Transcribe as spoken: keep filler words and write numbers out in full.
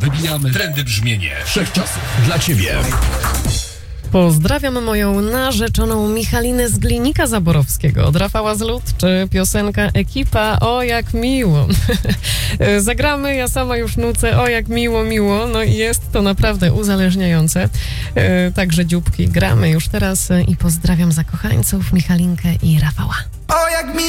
Wybijamy trendy brzmienie wszechczasów dla Ciebie. Pozdrawiam moją narzeczoną Michalinę z Glinika Zaborowskiego. Od Rafała z Lód, czy piosenka Ekipa, o jak miło. Zagramy, ja sama już nucę, o jak miło, miło. No i jest to naprawdę uzależniające. Także dzióbki, gramy już teraz i pozdrawiam zakochańców Michalinkę i Rafała. O jak mi